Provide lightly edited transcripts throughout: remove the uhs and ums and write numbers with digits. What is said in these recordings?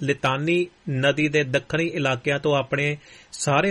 ਲਿਤਾਨੀ ਨਦੀ ਦੇ ਦੱਖਣੀ ਇਲਾਕਿਆਂ ਤੋਂ ਆਪਣੇ ਸਾਰੇ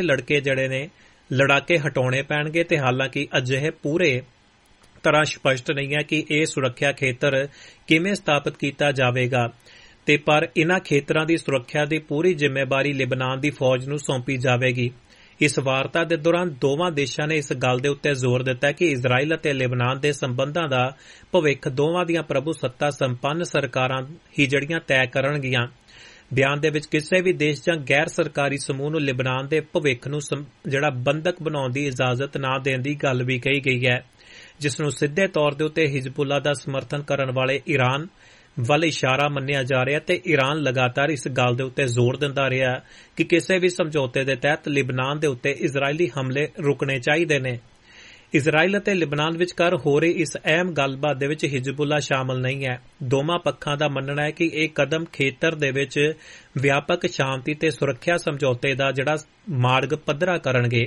ਲੜਾਕੇ ਹਟਾਉਣੇ ਪੈਣਗੇ ਤੇ ਹਾਲਾਂਕਿ ਅਜਿਹੇ ਪੂਰੇ ਤਰ੍ਹਾਂ ਸਪਸ਼ਟ ਨਹੀਂ ਹੈ ਕਿ ਇਹ ਸੁਰੱਖਿਆ ਖੇਤਰ ਕਿਵੇਂ ਸਥਾਪਿਤ ਕੀਤਾ ਜਾਵੇਗਾ ਤੇ ਪਰ ਇਨ੍ਹਾਂ ਖੇਤਰਾਂ ਦੀ ਸੁਰੱਖਿਆ ਦੀ ਪੂਰੀ ਜ਼ਿੰਮੇਵਾਰੀ ਲਿਬਨਾਨ ਦੀ ਫੌਜ ਨੂੰ ਸੌਂਪੀ ਜਾਵੇਗੀ। ਇਸ ਵਾਰਤਾ ਦੇ ਦੌਰਾਨ ਦੋਵਾਂ ਦੇਸ਼ਾਂ ਨੇ ਇਸ ਗੱਲ ਦੇ ਉੱਤੇ ਜ਼ੋਰ ਦਿੱਤਾ ਕਿ ਇਜ਼ਰਾਈਲ ਅਤੇ ਲਿਬਨਾਨ ਦੇ ਸੰਬੰਧਾਂ ਦਾ ਭਵਿੱਖ ਦੋਵਾਂ ਦੀਆਂ ਪ੍ਰਭੂ ਸੱਤਾ ਸੰਪੰਨ ਸਰਕਾਰਾਂ ਹੀ ਜਿਹੜੀਆਂ ਤੈਅ ਕਰਨਗੀਆਂ। ਬਿਆਨ ਦੇ ਵਿੱਚ ਕਿਸੇ ਵੀ ਦੇਸ਼ ਜਾਂ ਗੈਰ ਸਰਕਾਰੀ ਸਮੂਹ ਨੂੰ ਲਿਬਨਾਨ ਦੇ ਭਵਿੱਖ ਨੂੰ ਬੰਧਕ ਬਣਾਉਣ ਦੀ ਇਜਾਜ਼ਤ ਨਾ ਦੇਣ ਦੀ ਗੱਲ ਵੀ ਕਹੀ ਗਈ ਹੈ, ਜਿਸ ਨੂੰ ਸਿੱਧੇ ਤੌਰ ਦੇ ਉੱਤੇ ਹਿਜ਼ਬੁੱਲਾ ਦਾ ਸਮਰਥਨ ਕਰਨ ਵਾਲੇ ਈਰਾਨ ਵੱਲ ਇਸ਼ਾਰਾ ਮੰਨਿਆ ਜਾ ਰਿਹਾ ਤੇ ਈਰਾਨ ਲਗਾਤਾਰ ਇਸ ਗੱਲ ਦੇ ਉੱਤੇ ਜ਼ੋਰ ਦਿੰਦਾ ਰਿਹਾ ਕਿ ਕਿਸੇ ਵੀ ਸਮਝੌਤੇ ਦੇ ਤਹਿਤ ਲਿਬਨਾਨ ਦੇ ਉੱਤੇ ਇਜ਼ਰਾਈਲੀ ਹਮਲੇ ਰੁਕਣੇ ਚਾਹੀਦੇ ਨੇ। ਇਜ਼ਰਾਈਲ ਅਤੇ ਲਿਬਨਾਨ ਵਿਚਕਾਰ ਹੋ ਰਹੀ ਇਸ ਅਹਿਮ ਗੱਲਬਾਤ ਦੇ ਵਿੱਚ ਹਿਜ਼ਬੁੱਲਾ ਸ਼ਾਮਲ ਨਹੀਂ ਹੈ। ਦੋਵਾਂ ਪੱਖਾਂ ਦਾ ਮੰਨਣਾ ਹੈ ਕਿ ਇਹ ਕਦਮ ਖੇਤਰ ਦੇ ਵਿੱਚ ਵਿਆਪਕ ਸ਼ਾਂਤੀ ਤੇ ਸੁਰੱਖਿਆ ਸਮਝੌਤੇ ਦਾ ਮਾਰਗ ਪੱਧਰਾ ਕਰਨਗੇ।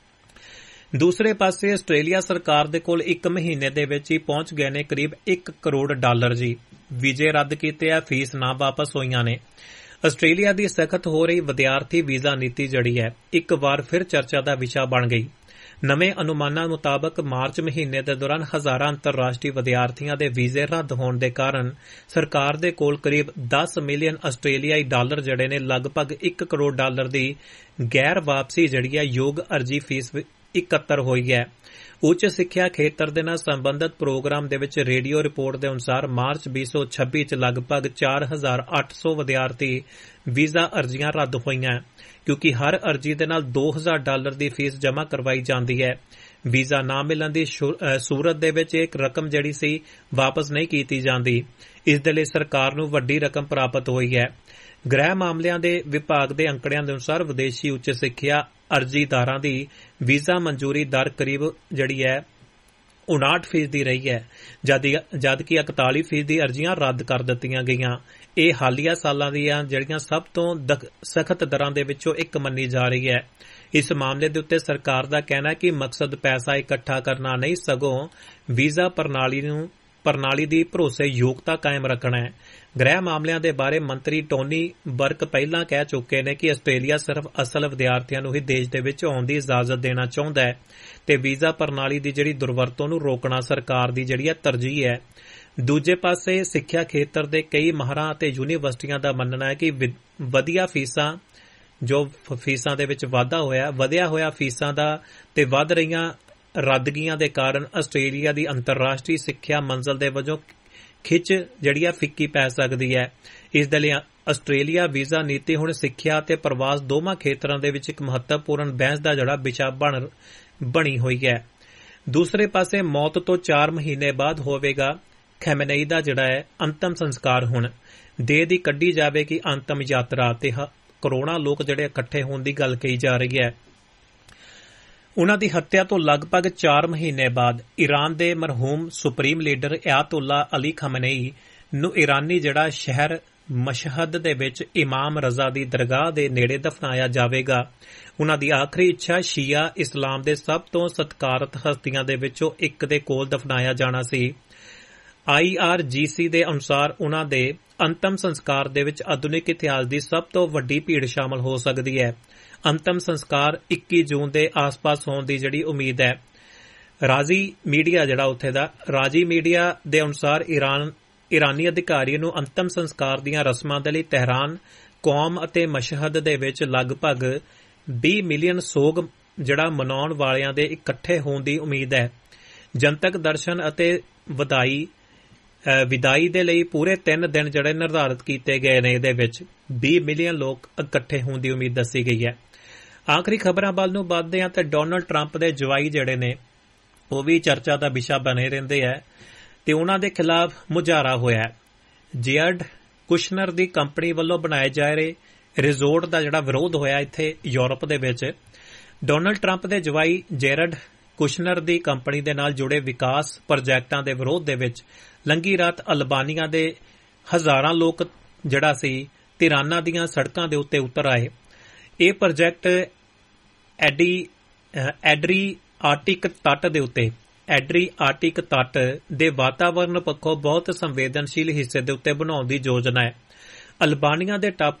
ਦੂਸਰੇ ਪਾਸੇ ਆਸਟ੍ਰੇਲੀਆ ਸਰਕਾਰ ਦੇ ਕੋਲ 1 ਮਹੀਨੇ ਦੇ ਵਿੱਚ ਹੀ ਪਹੁੰਚ ਗਏ ਨੇ ਕਰੀਬ $1 ਕਰੋੜ ਜੀ। ਵੀਜ਼ੇ ਰੱਦ ਕੀਤੇ ਆ, ਫੀਸ ਨਾ ਵਾਪਸ ਹੋਈਆਂ ਨੇ। ਆਸਟ੍ਰੇਲੀਆ ਦੀ ਸਖਤ ਹੋ ਰਹੀ ਵਿਦਿਆਰਥੀ ਵੀਜ਼ਾ ਨੀਤੀ ਜਿਹੜੀ ਹੈ ਇੱਕ ਵਾਰ ਫਿਰ ਚਰਚਾ ਦਾ ਵਿਸ਼ਾ ਬਣ ਗਈ। ਨਵੇਂ ਅਨੁਮਾਨਾਂ ਮੁਤਾਬਕ ਮਾਰਚ ਮਹੀਨੇ ਦੇ ਦੌਰਾਨ ਹਜ਼ਾਰਾਂ ਅੰਤਰਰਾਸ਼ਟਰੀ ਵਿਦਿਆਰਥੀਆਂ ਦੇ ਵੀਜ਼ੇ ਰੱਦ ਹੋਣ ਦੇ ਕਾਰਨ ਸਰਕਾਰ ਦੇ ਕੋਲ ਕਰੀਬ $10 ਮਿਲੀਅਨ ਆਸਟ੍ਰੇਲੀਆਈ ਡਾਲਰ ਜਿਹੜੇ ਨੇ ਲਗਭਗ $1 ਕਰੋੜ ਦੀ ਗੈਰ ਵਾਪਸੀ ਜਿਹੜੀ ਹੈ ਯੋਗ ਅਰਜੀ ਫੀਸ ਇਕੱਤਰ ਹੋਈ ਹੈ। ਉੱਚ ਸਿੱਖਿਆ ਖੇਤਰ ਦੇ ਨਾਲ ਸੰਬੰਧਿਤ ਪ੍ਰੋਗਰਾਮ ਦੇ ਵਿੱਚ ਰੇਡੀਓ ਰਿਪੋਰਟ ਦੇ ਅਨੁਸਾਰ ਮਾਰਚ 2026 ਚ ਲਗਭਗ 4,800 ਵਿਦਿਆਰਥੀ ਵੀਜ਼ਾ ਅਰਜ਼ੀਆਂ ਰੱਦ ਹੋਈਆਂ ਕਿਉਂਕਿ ਹਰ ਅਰਜੀ ਦੇ ਨਾਲ $2,000 ਦੀ ਫੀਸ ਜਮ੍ਹਾਂ ਕਰਵਾਈ ਜਾਂਦੀ ਹੈ। ਵੀਜ਼ਾ ਨਾ ਮਿਲਣ ਦੀ ਸੂਰਤ ਦੇ ਵਿੱਚ ਇੱਕ ਰਕਮ ਜਿਹੜੀ ਸੀ ਵਾਪਸ ਨਹੀਂ ਕੀਤੀ ਜਾਂਦੀ। ਇਸ ਦੇ ਲਈ ਸਰਕਾਰ ਨੂੰ ਵੱਡੀ ਰਕਮ ਪ੍ਰਾਪਤ ਹੋਈ ਹੈ। ਗ੍ਰਹਿ ਮਾਮਲਿਆਂ ਦੇ ਵਿਭਾਗ ਦੇ ਅੰਕੜਿਆਂ ਦੇ ਅਨੁਸਾਰ ਵਿਦੇਸ਼ੀ ਉੱਚ ਸਿੱਖਿਆ ਅਰਜ਼ੀਦਾਰਾਂ ਦੀ ਵੀਜ਼ਾ ਮਨਜ਼ੂਰੀ ਦਰ ਕਰੀਬ ਜਿਹੜੀ ਹੈ 59% ਰਹੀ ਹੈ, ਜਦ ਕਿ 41% ਦੀ ਅਰਜ਼ੀਆਂ ਰੱਦ ਕਰ ਦਿੱਤੀਆਂ ਗਈਆਂ। ਇਹ ਹਾਲੀਆ ਸਾਲਾਂ ਦੀਆਂ ਜਿਹੜੀਆਂ ਸਭ ਤੋਂ ਸਖਤ ਦਰਾਂ ਦੇ ਵਿੱਚੋਂ ਇੱਕ ਮੰਨੀ ਜਾ ਰਹੀ ਹੈ। ਇਸ ਮਾਮਲੇ ਦੇ ਉੱਤੇ ਸਰਕਾਰ ਦਾ ਕਹਿਣਾ ਹੈ ਕਿ ਮਕਸਦ ਪੈਸਾ ਇਕੱਠਾ ਕਰਨਾ ਨਹੀਂ, ਸਗੋਂ ਵੀਜ਼ਾ ਪ੍ਰਣਾਲੀ ਦੀ ਭਰੋਸੇਯੋਗਤਾ ਕਾਇਮ ਰੱਖਣਾ ਹੈ। ਗ੍ਰਹਿ ਮਾਮਲਿਆਂ ਦੇ ਬਾਰੇ ਮੰਤਰੀ ਟੋਨੀ ਬਰਕ ਪਹਿਲਾਂ ਕਹਿ ਚੁੱਕੇ ਨੇ ਕਿ ਆਸਟ੍ਰੇਲੀਆ ਸਿਰਫ ਅਸਲ ਵਿਦਿਆਰਥੀਆਂ ਨੂੰ ਹੀ ਦੇਸ਼ ਦੇ ਵਿੱਚ ਆਉਣ ਦੀ ਇਜਾਜ਼ਤ ਦੇਣਾ ਚਾਹੁੰਦਾ ਹੈ ਤੇ ਵੀਜ਼ਾ ਪ੍ਰਣਾਲੀ ਦੀ ਜਿਹੜੀ ਦੁਰਵਰਤੋਂ ਨੂੰ ਰੋਕਣਾ ਸਰਕਾਰ ਦੀ ਜਿਹੜੀ ਤਰਜੀਹ ਹੈ। ਦੂਜੇ ਪਾਸੇ ਸਿੱਖਿਆ ਖੇਤਰ ਦੇ ਕਈ ਮਾਹਰਾਂ ਅਤੇ ਯੂਨੀਵਰਸਿਟੀਆਂ ਦਾ ਮੰਨਣਾ ਹੈ ਕਿ ਵਧੀਆਂ ਫੀਸਾਂ ਦੇ ਵਿੱਚ ਵਧਿਆ ਹੋਇਆ ਫੀਸਾਂ ਦਾ ਤੇ ਵੱਧ ਰਹੀਆਂ ਰੱਦਗੀਆਂ ਦੇ ਕਾਰਨ ਆਸਟ੍ਰੇਲੀਆ ਦੀ ਅੰਤਰਰਾਸ਼ਟਰੀ ਸਿੱਖਿਆ ਮੰਜ਼ਲ ਦੇ ਵਜੋਂ ਖਿੱਚ ਜਿਹੜੀ ਆ ਫਿੱਕੀ ਪੈ ਸਕਦੀ ਹੈ। ਇਸ ਦੇ ਲਈ ਆਸਟ੍ਰੇਲੀਆ ਵੀਜ਼ਾ ਨੀਤੀ ਹੁਣ ਸਿੱਖਿਆ ਅਤੇ ਪ੍ਰਵਾਸ ਦੋਵਾਂ ਖੇਤਰਾਂ ਦੇ ਵਿੱਚ ਇੱਕ ਮਹੱਤਵਪੂਰਨ ਬਹਿਸ ਦਾ ਜਿਹੜਾ ਵਿਸ਼ਾ ਬਣੀ ਹੋਈ ਹੈ। ਦੂਸਰੇ ਪਾਸੇ ਮੌਤ ਤੋਂ 4 ਮਹੀਨੇ ਬਾਅਦ ਹੋਵੇਗਾ ਖੈਮੇਨਈ ਦਾ ਜਿਹੜਾ ਹੈ ਅੰਤਮ ਸੰਸਕਾਰ। ਹੁਣ ਦੇਹ ਦੀ ਕੱਢੀ ਜਾਵੇਗੀ ਅੰਤਮ ਯਾਤਰਾ ਤੇ ਕਰੋੜਾਂ ਲੋਕ ਜਿਹੜੇ ਇਕੱਠੇ ਹੋਣ ਦੀ ਗੱਲ ਕਹੀ ਜਾ ਰਹੀ ਹੈ। ਉਨ੍ਹਾਂ ਦੀ ਹੱਤਿਆ ਤੋਂ ਲਗਭਗ 4 ਮਹੀਨੇ ਬਾਅਦ ਈਰਾਨ ਦੇ ਮਰਹੂਮ ਸੁਪਰੀਮ ਲੀਡਰ ਅਯਾਤੁੱਲਾ ਅਲੀ ਖਮੇਨਈ ਨੂੰ ਈਰਾਨੀ ਜਿਹੜਾ ਸ਼ਹਿਰ ਮਸ਼ਹਦ ਦੇ ਵਿੱਚ ਇਮਾਮ ਰਜ਼ਾ ਦੀ ਦਰਗਾਹ ਦੇ ਨੇੜੇ ਦਫਨਾਇਆ ਜਾਵੇਗਾ। ਉਨ੍ਹਾਂ ਦੀ ਆਖਰੀ ਇੱਛਾ ਸ਼ੀਆ ਇਸਲਾਮ ਦੇ ਸਭ ਤੋਂ ਸਤਿਕਾਰਤ ਹਸਤੀਆਂ ਦੇ ਵਿੱਚੋਂ ਇੱਕ ਦੇ ਕੋਲ ਦਫਨਾਇਆ ਜਾਣਾ ਸੀ। IRGC ਦੇ ਅਨੁਸਾਰ ਉਨ੍ਹਾਂ ਦੇ ਅੰਤਮ ਸੰਸਕਾਰ ਦੇ ਵਿੱਚ ਆਧੁਨਿਕ ਇਤਿਹਾਸ ਦੀ ਸਭ ਤੋਂ ਵੱਡੀ ਭੀੜ ਸ਼ਾਮਲ ਹੋ ਸਕਦੀ ਹੈ। ਅੰਤਮ ਸੰਸਕਾਰ 21 ਜੂਨ ਦੇ ਆਸ-ਪਾਸ ਹੋਣ ਦੀ ਜਿਹੜੀ ਉਮੀਦ ਹੈ। ਰਾਜੀ ਮੀਡੀਆ ਦੇ ਅਨੁਸਾਰ ਈਰਾਨੀ ਅਧਿਕਾਰੀ ਨੂੰ ਅੰਤਮ ਸੰਸਕਾਰ ਦੀਆਂ ਰਸਮਾਂ ਦੇ ਲਈ ਤਹਿਰਾਨ, ਕੌਮ ਅਤੇ ਮਸ਼ਹਦ ਦੇ ਵਿੱਚ ਲਗਭਗ 20 ਮਿਲੀਅਨ ਸੋਗ ਜਿਹੜਾ ਮਨਾਉਣ ਵਾਲਿਆਂ ਦੇ ਇਕੱਠੇ ਹੋਣ ਦੀ ਉਮੀਦ ਹੈ। ਜਨਤਕ ਦਰਸ਼ਨ ਅਤੇ ਵਿਦਾਈ ਦੇ ਲਈ ਪੂਰੇ 3 ਦਿਨ ਜਿਹੜੇ ਨਿਰਧਾਰਿਤ ਕੀਤੇ ਗਏ ਨੇ। ਇਹਦੇ ਵਿੱਚ 20 ਮਿਲੀਅਨ ਲੋਕ ਇਕੱਠੇ ਹੋਣ ਦੀ ਉਮੀਦ ਦੱਸੀ ਗਈ ਹੈ। ਆਖਰੀ ਖਬਰਾਂ ਵੱਲ ਨੂੰ ਵੱਧਦੇ ਹਾਂ ਤੇ ਡੋਨਲਡ ਟਰੰਪ ਦੇ ਜਵਾਈ ਜਿਹੜੇ ਨੇ ਉਹ ਵੀ ਚਰਚਾ ਦਾ ਵਿਸ਼ਾ ਬਣੇ ਰਹਿੰਦੇ ਹੈ ਤੇ ਉਹਨਾਂ ਦੇ ਖਿਲਾਫ ਮੁਜ਼ਾਹਰਾ ਹੋਇਆ। ਜੇਰਡ ਕੁਸ਼ਨਰ ਦੀ ਕੰਪਨੀ ਵੱਲੋਂ ਬਣਾਏ ਜਾ ਰਹੇ ਰਿਜ਼ੋਰਟ ਦਾ ਜਿਹੜਾ ਵਿਰੋਧ ਹੋਇਆ ਇੱਥੇ ਯੂਰਪ ਦੇ ਵਿੱਚ। ਡੋਨਲਡ ਟਰੰਪ ਦੇ ਜਵਾਈ ਜੇਰਡ ਕੁਸ਼ਨਰ ਦੀ ਕੰਪਨੀ ਦੇ ਨਾਲ ਜੁੜੇ ਵਿਕਾਸ ਪ੍ਰੋਜੈਕਟਾਂ ਦੇ ਵਿਰੋਧ ਦੇ ਵਿੱਚ ਲੰਘੀ ਰਾਤ ਅਲਬਾਨੀਆ ਦੇ ਹਜ਼ਾਰਾਂ ਲੋਕ ਜਿਹੜਾ ਸੀ ਤਿਰਾਨਾ ਦੀਆਂ ਸੜਕਾਂ ਦੇ ਉੱਤੇ ਉਤਰ ਆਏ। ਇਹ ਪ੍ਰੋਜੈਕਟ ਐਡਰੀਆਟਿਕ ਤੱਟ ਦੇ ਵਾਤਾਵਰਣ ਪੱਖੋਂ ਬਹੁਤ ਸੰਵੇਦਨਸ਼ੀਲ ਹਿੱਸੇ ਦੇ ਉੱਤੇ ਬਣਾਉਣ ਦੀ ਯੋਜਨਾ ਹੈ। ਅਲਬਾਨੀਆ ਦੇ ਟਾਪੂ